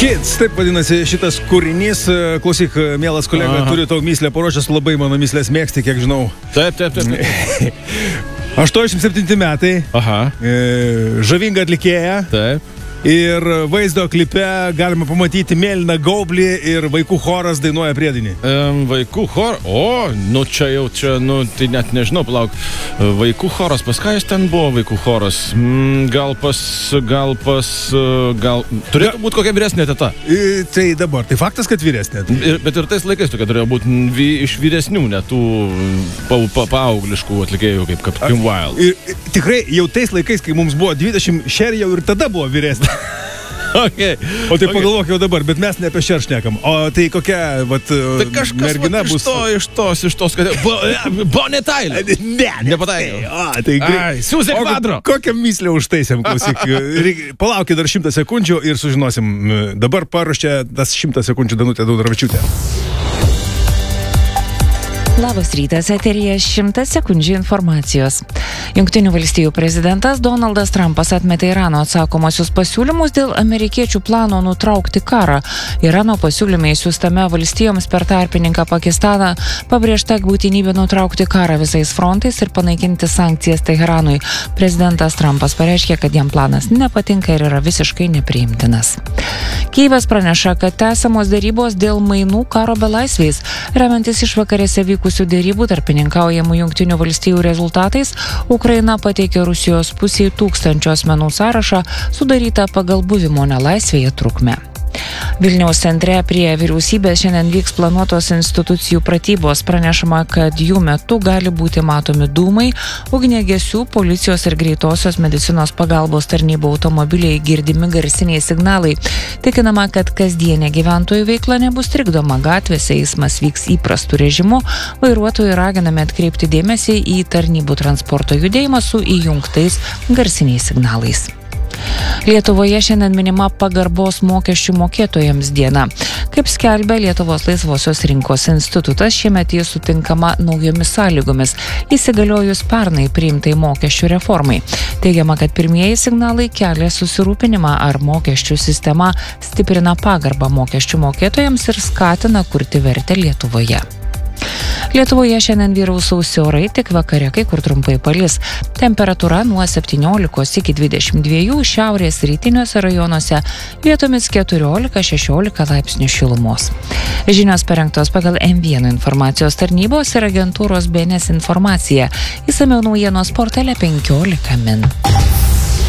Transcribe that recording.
Kids, taip vadinasi šitas kūrinys. Klausyk, mielas kolega, turiu tau myslę paruošęs, labai mano myslės mėgsti, kiek žinau. Taip. 87 metai. Žavinga atlikėja. Taip. Ir vaizdo klipe galima pamatyti mėlyną gaublį ir vaikų choras dainuoja priedinį. Vaikų choras? Tai net nežinau, palauk. Vaikų choras, pas ką jis ten buvo vaikų choras? Gal turėtų būti kokia vyresnė teta? Tai dabar, tai faktas, kad vyresnė. Bet ir tais laikais tokia turėjo būti iš vyresnių, ne tų paaugliškų atlikėjų kaip Kim Wilde. Tikrai jau tais laikais, kai mums buvo 20, Cher jau ir tada buvo vyresnė. Okay. O tai pagalvok jau dabar, bet mes ne apie Cher šnekam. O tai kokia, tai mergina bus... Iš tos, kad... Bonnie Tyler. Nepataikiau. Tai Suzy Quadro. Kokią myslę užtaisėm, klausyk. Palaukit dar 100 sekundžių ir sužinosim. Dabar paruošė tas 100 sekundžių Danutė Daudravičiūtė. Labas rytas, eteryje 100 sekundžių informacijos. Jungtinių valstijų prezidentas Donaldas Trumpas atmetė Irano atsakomosius pasiūlymus dėl amerikiečių plano nutraukti karą. Irano pasiūlymai siųstame valstijoms per tarpininką Pakistaną pabrėžta būtinybė nutraukti karą visais frontais ir panaikinti sankcijas Teheranui. Prezidentas Trumpas pareiškė, kad jam planas nepatinka ir yra visiškai nepriimtinas. Kijevas praneša, kad tęsiamos derybos dėl mainų karo belaisviais. Remiantis išvakarėse vykusių derybų tarpininkaujamų Jungtinių valstijų rezultatais, Ukraina pateikė Rusijos pusiai 1000 asmenų sąrašą, sudarytą pagal buvimo nelaisvėje trukmę. Vilniaus centre prie vyriausybės šiandien vyks planuotos institucijų pratybos. Pranešama, kad jų metu gali būti matomi dūmai, ugniagesių, policijos ir greitosios medicinos pagalbos tarnybų automobiliai, girdimi garsiniai signalai. Tikinama, kad kasdienė gyventojų veikla nebus trikdoma, gatvėse eismas vyks įprastų režimu, vairuotojai raginami atkreipti dėmesį į tarnybų transporto judėjimą su įjungtais garsiniais signalais. Lietuvoje šiandien minima pagarbos mokesčių mokėtojams diena. Kaip skelbia Lietuvos laisvosios rinkos institutas, šiemet jie sutinkama naujomis sąlygomis, įsigaliojus pernai priimtai mokesčių reformai. Teigiama, kad pirmieji signalai kelia susirūpinimą, ar mokesčių sistema stiprina pagarbą mokesčių mokėtojams ir skatina kurti vertę Lietuvoje. Lietuvoje šiandien vyraus sausi orai, tik vakare kai kur trumpai palis. Temperatūra nuo 17 iki 22, šiaurės rytiniuose rajonuose vietomis 14-16 laipsnių šilumos. Žinios parengtos pagal M1 informacijos tarnybos ir agentūros BNS informacija. Išsamiau naujienos portale 15 min.